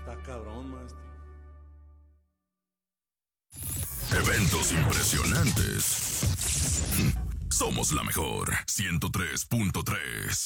Está cabrón, maestro. Eventos impresionantes. Somos la mejor 103.3.